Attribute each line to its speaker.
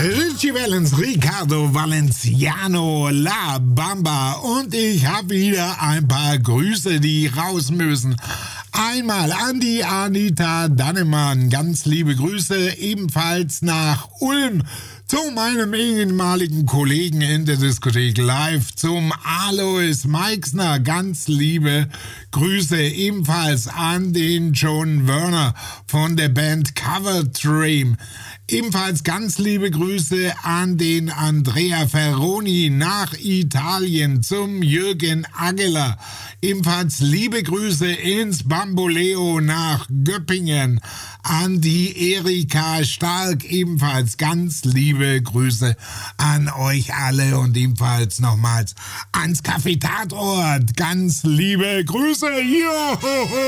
Speaker 1: Richie Valens, Ricardo Valenciano, La Bamba und ich habe wieder ein paar Grüße, die raus müssen. Einmal an die Anita Dannemann, ganz liebe Grüße, ebenfalls nach Ulm, zu meinem ehemaligen Kollegen in der Diskothek Live, zum Alois Meixner, ganz liebe Grüße, ebenfalls an den John Werner von der Band Cover Dream. Ebenfalls ganz liebe Grüße an den Andrea Ferroni nach Italien, zum Jürgen Ageler. Ebenfalls liebe Grüße ins Bamboleo nach Göppingen an die Erika Stark. Ebenfalls ganz liebe Grüße an euch alle und ebenfalls nochmals ans Café Tatort. Ganz liebe Grüße. Joho!